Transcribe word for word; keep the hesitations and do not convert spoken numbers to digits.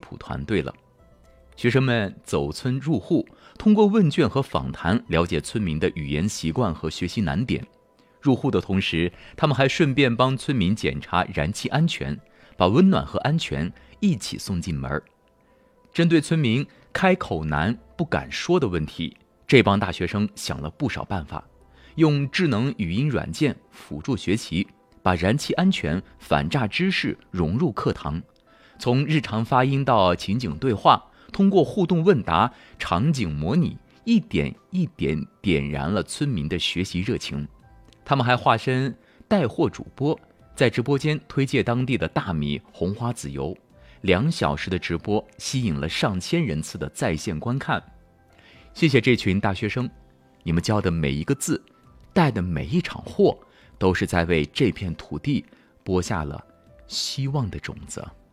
普团队了。学生们走村入户，通过问卷和访谈了解村民的语言习惯和学习难点。入户的同时，他们还顺便帮村民检查燃气安全，把温暖和安全一起送进门。针对村民开口难不敢说的问题，这帮大学生想了不少办法，用智能语音软件辅助学习，把燃气安全、反诈知识融入课堂，从日常发音到情景对话，通过互动问答、场景模拟，一点一点点燃了村民的学习热情。他们还化身带货主播，在直播间推介当地的大米、红花籽油，两小时的直播吸引了上千人次的在线观看。谢谢这群大学生，你们教的每一个字，带的每一场货，都是在为这片土地播下了希望的种子。